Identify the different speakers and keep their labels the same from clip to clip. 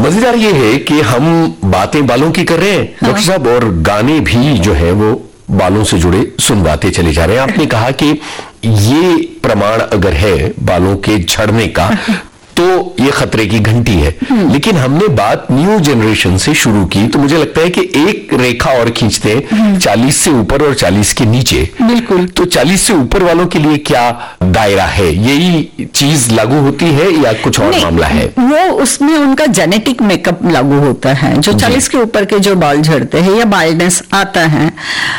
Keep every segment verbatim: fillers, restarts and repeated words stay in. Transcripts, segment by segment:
Speaker 1: मजेदार ये है कि हम बातें बालों की कर रहे हैं
Speaker 2: हाँ।
Speaker 1: डॉक्टर साहब, और गाने भी जो है वो बालों से जुड़े सुनवाते चले जा रहे हैं। आपने कहा कि ये प्रमाण अगर है बालों के झड़ने का तो ये खतरे की घंटी है, लेकिन हमने बात न्यू जनरेशन से शुरू की, तो मुझे लगता है कि एक रेखा और खींचते हैं चालीस से ऊपर और चालीस के नीचे।
Speaker 2: बिल्कुल।
Speaker 1: तो चालीस से ऊपर वालों के लिए क्या दायरा है, यही चीज लागू होती है या कुछ और मामला है?
Speaker 2: वो उसमें उनका जेनेटिक मेकअप लागू होता है। जो चालीस के ऊपर के जो बाल झड़ते हैं या बाल्डनेस आता है,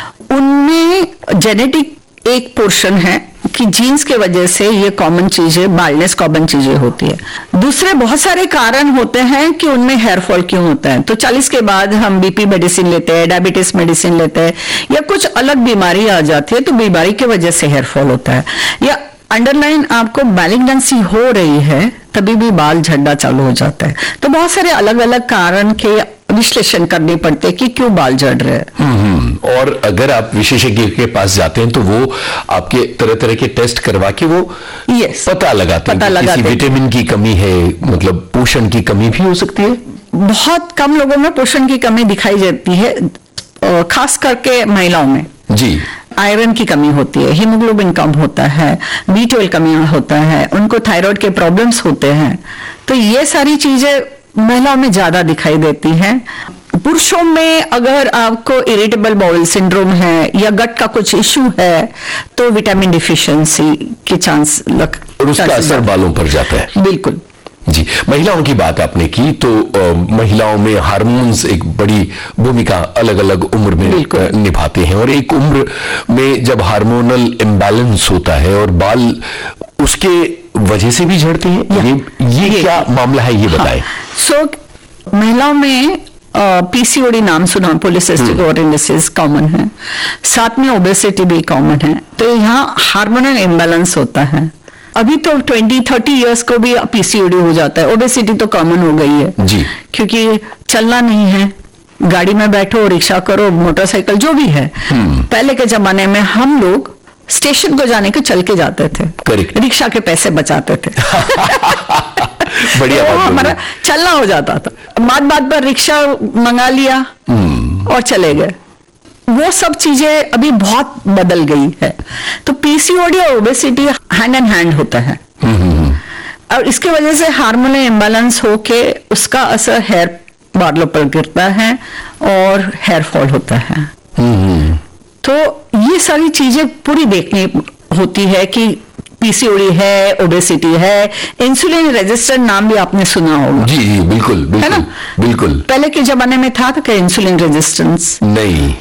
Speaker 2: उनमें जेनेटिक एक पोर्शन है कि जीन्स के वजह से ये कॉमन चीजें, बाल्डनेस कॉमन चीजें होती है। दूसरे बहुत सारे कारण होते हैं कि उनमें हेयर फॉल क्यों होता है। तो चालीस के बाद हम बीपी मेडिसिन लेते हैं, डायबिटीज मेडिसिन लेते हैं, या कुछ अलग बीमारी आ जाती है तो बीमारी की वजह से हेयर फॉल होता है, या अंडरलाइन आपको मैलिग्नेंसी हो रही है तभी भी बाल झड़ना चालू हो जाता है। तो बहुत सारे अलग अलग कारण के विश्लेषण करने पड़ते हैं कि क्यों बाल झड़ रहे हैं।
Speaker 1: और अगर आप विशेषज्ञ के पास जाते हैं तो वो आपके तरह तरह के टेस्ट करवा के वो
Speaker 2: yes,
Speaker 1: पता लगाते
Speaker 2: पता
Speaker 1: हैं कि
Speaker 2: लगाते
Speaker 1: किसी विटामिन की कमी है, मतलब पोषण की कमी भी हो सकती है।
Speaker 2: बहुत कम लोगों में पोषण की कमी दिखाई देती है, खास करके महिलाओं में
Speaker 1: जी।
Speaker 2: आयरन की कमी होती है, हीमोग्लोबिन कम होता है, बी ट्वेल्व कमी होता है, उनको थायराइड के प्रॉब्लम्स होते हैं। तो ये सारी चीजें महिलाओं में ज्यादा दिखाई देती हैं। पुरुषों में अगर आपको इरिटेबल बाउल सिंड्रोम है या गट का कुछ इश्यू है तो विटामिन डिफिशियंसी के चांस लग
Speaker 1: और उसका असर बालों पर जाता है।
Speaker 2: बिल्कुल
Speaker 1: जी। महिलाओं की बात आपने की तो आ, महिलाओं में हार्मोन्स एक बड़ी भूमिका अलग अलग उम्र में निभाते हैं, और एक उम्र में जब हार्मोनल इम्बैलेंस होता है और बाल उसके वजह से भी झड़ते हैं, ये, ये ये क्या मामला है, ये बताएं।
Speaker 2: सो हाँ, so, महिलाओं में पीसीओडी नाम सुना, पॉलीसिस्टिक ओवरी डिसीज कॉमन है, साथ में ओबेसिटी भी कॉमन है। तो यहाँ हार्मोनल इम्बैलेंस होता है। अभी तो ट्वेंटी थर्टी इयर्स को भी पीसीओडी हो जाता है। ओबेसिटी तो कॉमन हो गई है
Speaker 1: जी,
Speaker 2: क्योंकि चलना नहीं है, गाड़ी में बैठो, रिक्शा करो, मोटरसाइकिल जो भी है। पहले के जमाने में हम लोग स्टेशन को जाने के चल के जाते थे,
Speaker 1: करेक्ट,
Speaker 2: रिक्शा के पैसे बचाते थे।
Speaker 1: बढ़िया
Speaker 2: तो
Speaker 1: बात
Speaker 2: हमारा चलना हो जाता था, बात बात पर रिक्शा मंगा लिया और चले गए। वो सब चीजें अभी बहुत बदल गई है। तो पीसीओडी और ओबेसिटी हैंड इन हैंड होता है, और इसकी वजह से हार्मोनल इम्बैलेंस होके उसका असर हेयर बालों पर गिरता है और हेयर फॉल होता है। तो ये सारी चीजें पूरी देखनी होती है कि पीसीओडी है, ओबेसिटी है, इंसुलिन रेजिस्टेंट नाम भी आपने सुना होगा।
Speaker 1: जी जी बिल्कुल बिल्कुल,
Speaker 2: है ना?
Speaker 1: बिल्कुल।
Speaker 2: पहले के जमाने में था तो क्या इंसुलिन रेजिस्टेंस?
Speaker 1: नहीं।